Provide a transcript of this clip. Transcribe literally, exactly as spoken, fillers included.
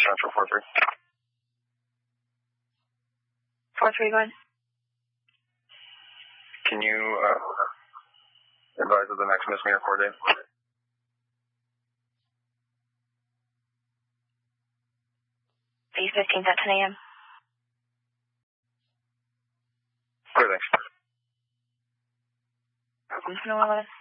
Central four three. four three, go ahead. Can you uh, advise of the next misdemeanor court date? The fifteenth at ten a.m. Great, thanks. No,